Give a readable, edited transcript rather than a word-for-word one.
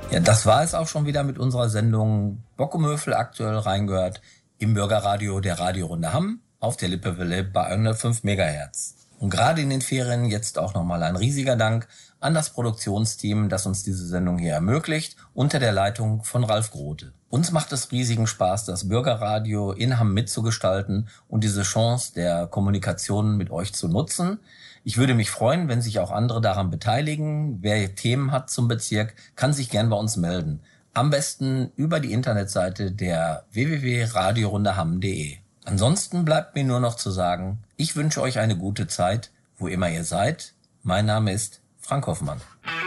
Ja, das war es auch schon wieder mit unserer Sendung Bockumöfel aktuell reingehört im Bürgerradio der Radiorunde Hamm auf der Lippewelle bei 105 Megahertz. Und gerade in den Ferien jetzt auch nochmal ein riesiger Dank an das Produktionsteam, das uns diese Sendung hier ermöglicht, unter der Leitung von Ralf Grote. Uns macht es riesigen Spaß, das Bürgerradio in Hamm mitzugestalten und diese Chance der Kommunikation mit euch zu nutzen. Ich würde mich freuen, wenn sich auch andere daran beteiligen. Wer Themen hat zum Bezirk, kann sich gern bei uns melden. Am besten über die Internetseite der www.radiorundehamm.de. Ansonsten bleibt mir nur noch zu sagen, ich wünsche euch eine gute Zeit, wo immer ihr seid. Mein Name ist Frank Hoffmann.